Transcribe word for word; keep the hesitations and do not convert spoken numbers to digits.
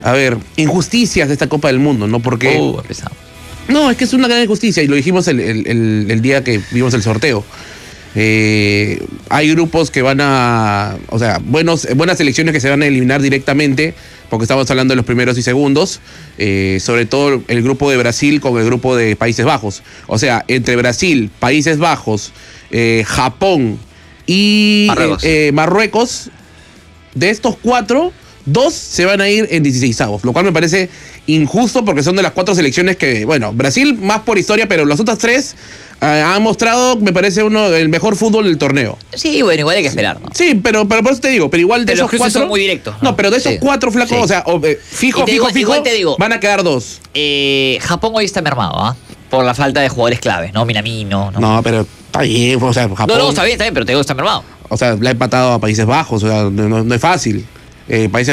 A ver, injusticias de esta Copa del Mundo, ¿no? Porque... Uh, empezamos. No, es que es una gran injusticia y lo dijimos el, el, el, el día que vimos el sorteo. Eh, hay grupos que van a... O sea, buenos, buenas selecciones que se van a eliminar directamente, porque estamos hablando de los primeros y segundos, eh, sobre todo el grupo de Brasil con el grupo de Países Bajos. O sea, entre Brasil, Países Bajos, eh, Japón y Marruecos. Eh, eh, Marruecos, de estos cuatro, dos se van a ir en dieciseisavos, lo cual me parece injusto porque son de las cuatro selecciones que, bueno, Brasil más por historia, pero las otras tres eh, han mostrado, me parece, uno el mejor fútbol del torneo. Sí, bueno, igual hay que esperar, ¿no? Sí, pero, pero por eso te digo, pero igual de Pero los esos cruces cuatro... son muy directos, ¿no? No, pero de esos Sí. cuatro flacos, Sí. o sea, o, eh, fijo, Y te fijo, digo- fijo, igual te digo- van a quedar dos. Eh, Japón hoy está mermado, ¿ah? Por la falta de jugadores claves, ¿no? Minamino, ¿no? No, pero está bien, o sea, Japón... No, no, está bien, está bien, pero te digo que está mermado. O sea, le ha empatado a Países Bajos, o sea, no, no- no es fácil. Eh, Países